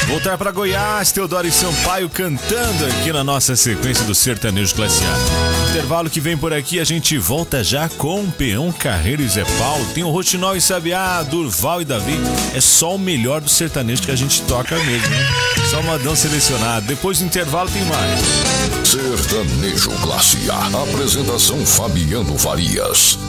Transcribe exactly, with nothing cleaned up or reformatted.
Voltar para Goiás, Teodoro e Sampaio cantando aqui na nossa sequência do Sertanejo Classe A. Intervalo que vem por aqui, a gente volta já com Peão, Carreiro e Zé Paulo. Tem o Rotinol e Sabiá, Durval e Davi. É só o melhor do sertanejo que a gente toca mesmo, hein? Só modão selecionado. Depois do intervalo tem mais. Sertanejo Classe A. Apresentação Fabiano Farias.